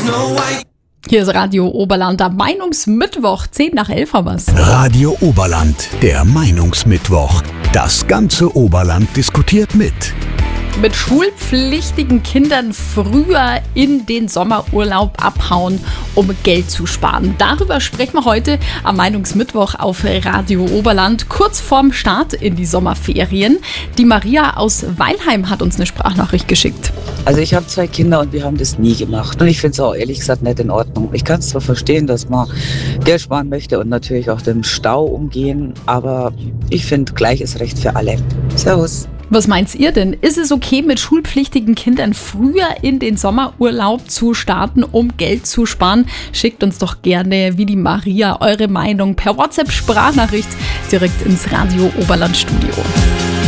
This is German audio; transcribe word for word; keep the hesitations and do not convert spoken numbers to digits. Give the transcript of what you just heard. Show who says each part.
Speaker 1: Hier ist Radio Oberland am Meinungsmittwoch, zehn nach elf haben wir's.
Speaker 2: Radio Oberland, der Meinungsmittwoch. Das ganze Oberland diskutiert mit.
Speaker 1: Mit schulpflichtigen Kindern früher in den Sommerurlaub abhauen, um Geld zu sparen. Darüber sprechen wir heute am Meinungsmittwoch auf Radio Oberland, kurz vorm Start in die Sommerferien. Die Maria aus Weilheim hat uns eine Sprachnachricht geschickt.
Speaker 3: Also ich habe zwei Kinder und wir haben das nie gemacht. Und ich finde es auch ehrlich gesagt nicht in Ordnung. Ich kann es zwar verstehen, dass man Geld sparen möchte und natürlich auch den Stau umgehen, aber ich finde, gleich ist Recht für alle. Servus.
Speaker 1: Was meint ihr denn? Ist es okay, mit schulpflichtigen Kindern früher in den Sommerurlaub zu starten, um Geld zu sparen? Schickt uns doch gerne, wie die Maria, eure Meinung per WhatsApp-Sprachnachricht direkt ins Radio Oberland Studio.